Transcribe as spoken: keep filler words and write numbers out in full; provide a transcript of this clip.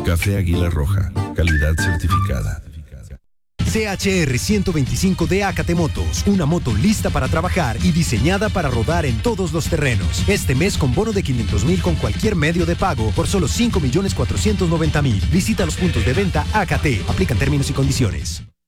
Café Águila Roja, calidad certificada. C H R ciento veinticinco de Acate Motos, una moto lista para trabajar y diseñada para rodar en todos los terrenos. Este mes con bono de quinientos mil con cualquier medio de pago por solo cinco millones cuatrocientos noventa mil. Visita los puntos de venta Acate. Aplican términos y condiciones.